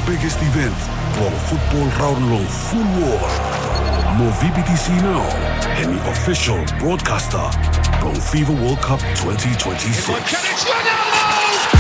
biggest event, Pro Football Raulo Full War. Mo VBTC now, and the official broadcaster, Pro FIFA World Cup 2026.